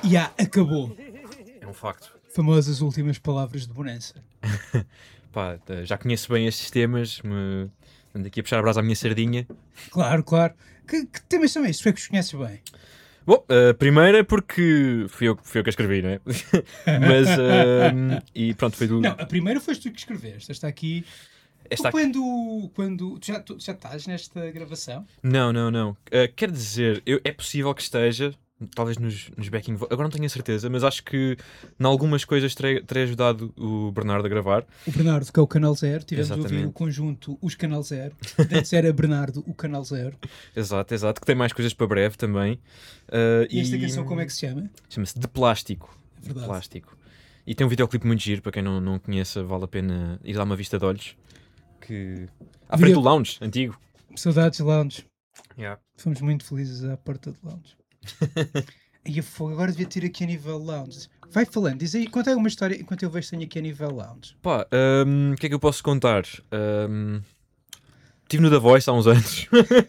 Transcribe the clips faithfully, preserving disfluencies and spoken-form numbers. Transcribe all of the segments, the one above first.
E ah, acabou. É um facto. Famosas últimas palavras de Bonança. Pá, já conheço bem estes temas, me... ando aqui a puxar a brasa à minha sardinha. Claro, claro. Que, que temas são estes? Tu é que os conheces bem. Bom, a primeira é porque fui eu, fui eu que a escrevi, não é? Mas, uh, e pronto, foi do... Não, a primeira foste tu que escreveste. Esta aqui... Esta Tu aqui... quando... quando tu já, tu já estás nesta gravação? Não, não, não. Uh, quer dizer, eu, é possível que esteja, talvez nos, nos backing... vo- Agora não tenho a certeza, mas acho que em algumas coisas terei, terei ajudado o Bernardo a gravar. O Bernardo, que é o Canal Zero. Tivemos a ouvir Exatamente. o conjunto Os Canal Zero. Antes era Bernardo, o Canal Zero. Exato, exato. Que tem mais coisas para breve também. Uh, E esta canção como é que se chama? Chama-se De Plástico. É De verdade. Plástico. E tem um videoclipe muito giro, para quem não, não conheça, vale a pena ir dar uma vista de olhos. Que... À frente Video- do lounge, antigo. Saudades Lounge. Yeah. Fomos muito felizes à porta do Lounge. E eu fogo, agora devia ter aqui a nível Lounge. Vai falando, diz aí, conta aí uma história enquanto eu vejo que tenho aqui a nível Lounge. Pá, hum, o que é que eu posso contar? Hum, Estive no The Voice há uns anos.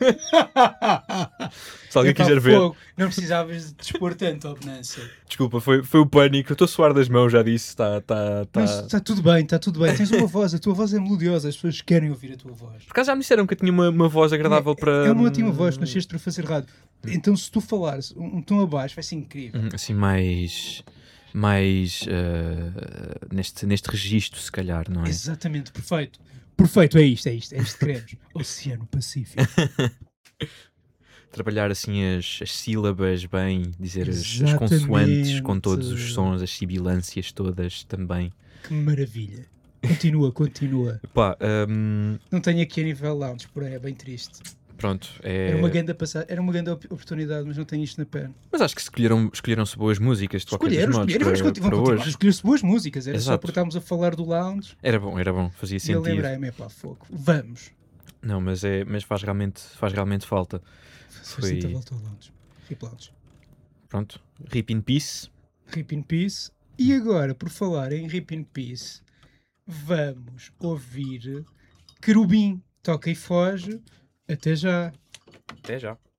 Se alguém Epá, quiser ver. fogo, não precisavas de dispor tanto, Obnância. Desculpa, foi, foi o pânico. Eu estou a suar das mãos, já disse. Está tá, tá... Mas está tudo bem, está tudo bem. Tens uma voz, a tua voz é melodiosa, as pessoas querem ouvir a tua voz. Por acaso já me disseram que eu tinha uma, uma voz agradável é, para... É uma ótima voz, nasceste para fazer rádio. Então se tu falares um, um tom abaixo vai ser incrível. Hum, Assim, mais... Mais... uh, neste, neste registro, se calhar, não é? Exatamente, perfeito. Perfeito, é isto, é isto, é isto que queremos. Oceano Pacífico. Trabalhar assim as, as sílabas bem, dizer as, as Exatamente. consoantes com todos os sons, as sibilâncias todas também. Que maravilha. Continua, continua. Pá, hum, Não tenho aqui a nível Lounge, porém é bem triste. pronto. É... Era uma grande, passa... Era uma grande op- oportunidade, mas não tenho isto na perna. Mas acho que escolheram, escolheram-se boas músicas de qualquer Escolheram, dos modos escolheram, para, vamos continuar, para continuar a hoje. escolher-se boas músicas. Era só Exato. porque estávamos a falar do Lounge Era bom, era bom, fazia e eu sentido. lembrei-me, é pá, fogo. Vamos. Não, mas, é, mas faz, realmente, faz realmente falta. Foi... Foi- Sinta a volta ao Lounge. Rip Lounge. Pronto, Rip in Peace. Rip in Peace. E agora, por falar em Rip in Peace, vamos ouvir Querubim. Toca e foge. Até já. Até já.